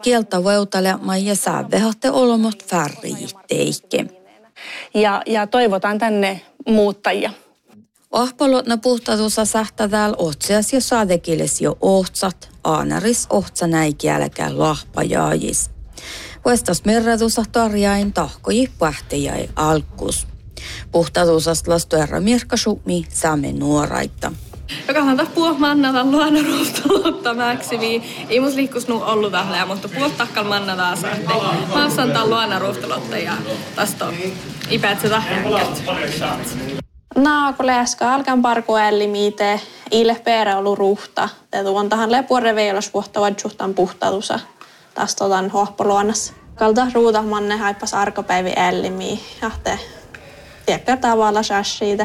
Kieltä voutalemaan ja säävehahte olomot färriitteikke. Ja toivotaan tänne muuttajia. Ahpalotna puhtatussa sähtä täällä otsias ja saadekiles jo ohtsat, aanaris ohtsa näikiälkää lahpajaajis. Vuestas merratusa tarjain tahkoji pähtejäi alkus. Puhtatusasta lastu erra mirkkasummi saamme nuoraita. Jokahan taas mannata luonnoruustaloutta mäksiviin. Ei mus liikkusnu ollut vähleä, mutta takkal mannata saatte. Maassan tämän luonnoruustaloutta ja tästä on ipätsä tähjänkät. Naakoleeska alkan parku ellimiite, ille perä ollut ruhta. Tuon tähän lepuore veilos vuotta vadjuhtan puhtatusa. Tästä otan hohpoluonnassa. Kalta ruutamanne haippas arkopäivi ellimiin. Ja te tiedätkö tavalla siitä.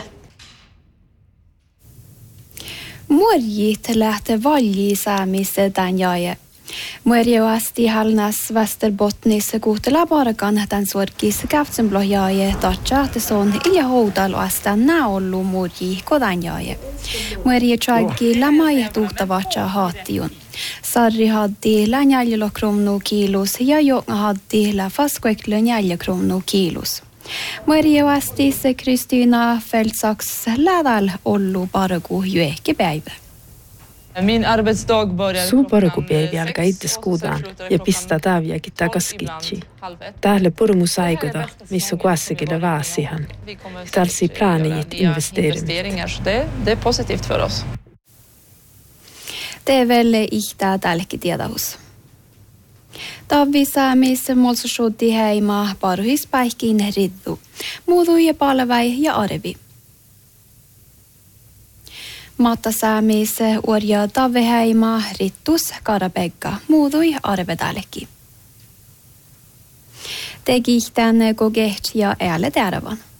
Morjit lähtee valjisaamissa tämän jae. Muerjoasti halnas Västerbottnissa kuhtela parakan tämän suorkissa käftsenblohjaaje tatsaatteson ilja houtaloasta näollu murji kodan jae. Muerje tjalki lämai tuhtavatsa haattiun. Sarri haddi lä 4 kronor kilos ja joka haddi lä faskoekle 4 kronor kilos. Muerjoasti se Kristina Feldsaks lädal ollu paraku juekki päivä. Suu parakupäivi alkaa itse skuudaan ja pistää täyviäkin takaskitsi. Täällä purmus aikota, missä kuassikille vaasihan. Tällaisia plaanijit investeerimit. TVlle ihtää tälläkin tietävus. Tavvisäämissä molsusuutti heimaa paruhispäihkiin riddu. Muutu ja palvai ja arvi. Mattasäämissä uorja tavveheimaa rittus karabegga. Muutui arvedälki. Tegihtään kogeht ja äälle täärävän.